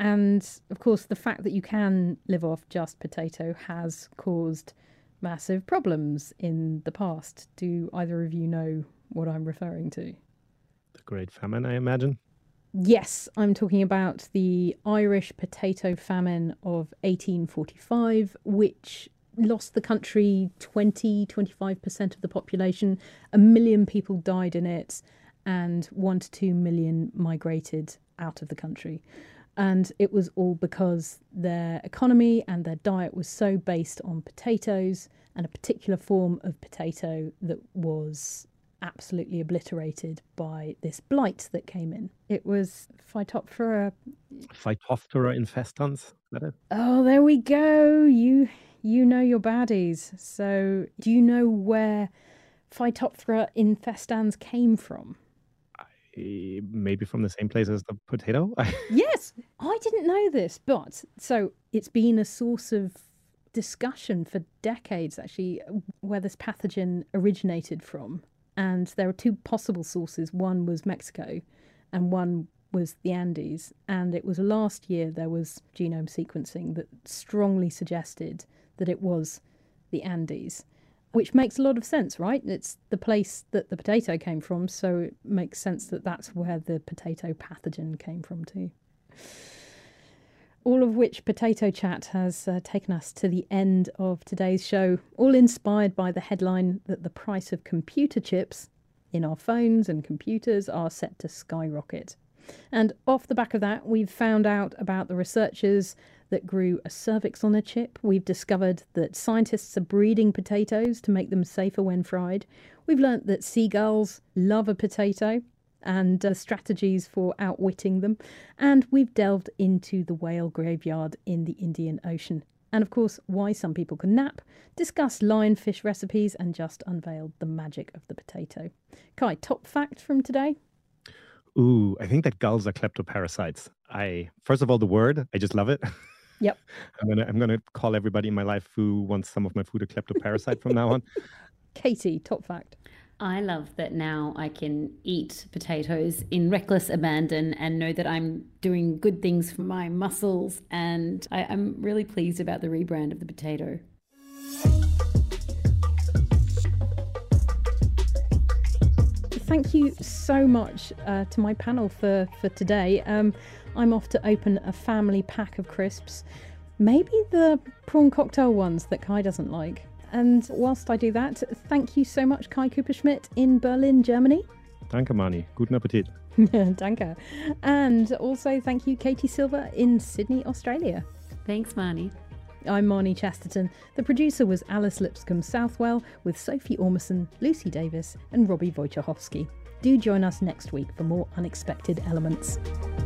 And of course, the fact that you can live off just potato has caused massive problems in the past. Do either of you know what I'm referring to? The Great Famine, I imagine. Yes, I'm talking about the Irish potato famine of 1845, which lost the country 25% of the population. 1 million people died in it, and 1 to 2 million migrated out of the country. And it was all because their economy and their diet was so based on potatoes and a particular form of potato that was absolutely obliterated by this blight that came in. It was Phytophthora. Phytophthora infestans, is that it? Oh, there we go. You know your baddies. So, do you know where Phytophthora infestans came from? Maybe from the same place as the potato? Yes, I didn't know this, but so it's been a source of discussion for decades, actually, where this pathogen originated from. And there are two possible sources. One was Mexico and one was the Andes. And it was last year there was genome sequencing that strongly suggested that it was the Andes, which makes a lot of sense, right? It's the place that the potato came from, so it makes sense that that's where the potato pathogen came from too. All of which potato chat has taken us to the end of today's show, all inspired by the headline that the price of computer chips in our phones and computers are set to skyrocket. And off the back of that, we've found out about the researchers that grew a cervix on a chip. We've discovered that scientists are breeding potatoes to make them safer when fried. We've learnt that seagulls love a potato and strategies for outwitting them. And we've delved into the whale graveyard in the Indian Ocean. And of course, why some people can nap, discussed lionfish recipes, and just unveiled the magic of the potato. Kai, top fact from today? Ooh, I think that gulls are kleptoparasites. First of all, the word, I just love it. Yep. I'm gonna call everybody in my life who wants some of my food a kleptoparasite from now on. Katie, top fact. I love that now I can eat potatoes in reckless abandon and know that I'm doing good things for my muscles, and I'm really pleased about the rebrand of the potato. Thank you so much to my panel for today. I'm off to open a family pack of crisps, maybe the prawn cocktail ones that Kai doesn't like. And whilst I do that, thank you so much, Kai Kupperschmidt in Berlin, Germany. Danke, Mani. Guten Appetit. Danke. And also thank you, Katie Silver in Sydney, Australia. Thanks, Marnie. I'm Marnie Chesterton. The producer was Alice Lipscomb Southwell with Sophie Ormison, Lucy Davis and Robbie Wojciechowski. Do join us next week for more Unexpected Elements.